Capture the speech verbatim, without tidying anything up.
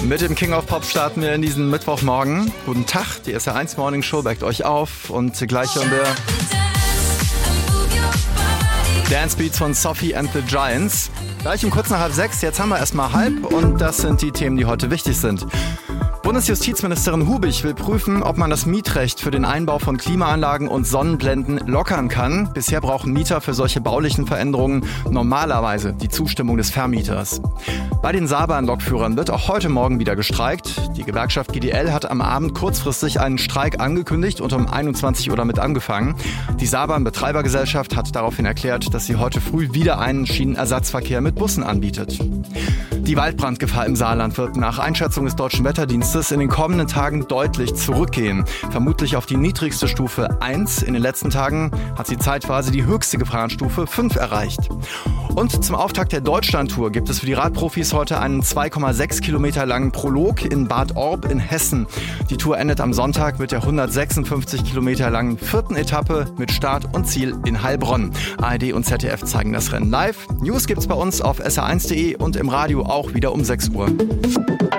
Mit dem King of Pop starten wir in diesen Mittwochmorgen. Guten Tag, die S R eins Morning Show weckt euch auf und gleich hören wir Dance Beats von Sophie and the Giants. Gleich um kurz nach halb sechs, jetzt haben wir erstmal halb und das sind die Themen, die heute wichtig sind. Bundesjustizministerin Hubig will prüfen, ob man das Mietrecht für den Einbau von Klimaanlagen und Sonnenblenden lockern kann. Bisher brauchen Mieter für solche baulichen Veränderungen normalerweise die Zustimmung des Vermieters. Bei den Saarbahn-Lokführern wird auch heute Morgen wieder gestreikt. Die Gewerkschaft G D L hat am Abend kurzfristig einen Streik angekündigt und um einundzwanzig Uhr damit angefangen. Die Saarbahn-Betreibergesellschaft hat daraufhin erklärt, dass sie heute früh wieder einen Schienenersatzverkehr mit Bussen anbietet. Die Waldbrandgefahr im Saarland wird nach Einschätzung des Deutschen Wetterdienstes in den kommenden Tagen deutlich zurückgehen. Vermutlich auf die niedrigste Stufe eins. In den letzten Tagen hat sie zeitweise die höchste Gefahrenstufe fünf erreicht. Und zum Auftakt der Deutschlandtour gibt es für die Radprofis heute einen zwei Komma sechs Kilometer langen Prolog in Bad Orb in Hessen. Die Tour endet am Sonntag mit der hundertsechsundfünfzig Kilometer langen vierten Etappe mit Start und Ziel in Heilbronn. A R D und Z D F zeigen das Rennen live. News gibt's bei uns auf S R eins punkt de und im Radio auch wieder um sechs Uhr.